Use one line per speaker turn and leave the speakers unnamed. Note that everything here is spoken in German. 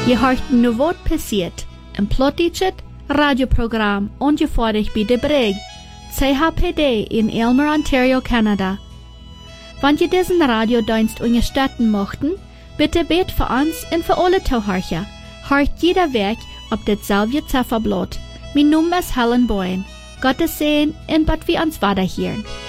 Je hoort nu wat passiert. Een plottichet radioprogram ongevoudig bij de Brig, CHPD in Aylmer, Ontario, Canada. Wenn je diesen Radiodienst unterstützen möchten, bitte bet für uns und für alle Zuhörer. Hört jeder Weg auf dasselbe Zifferblatt. Mein Name ist Helen Boyne. Gottes Segen und Gott wir uns weiterhören.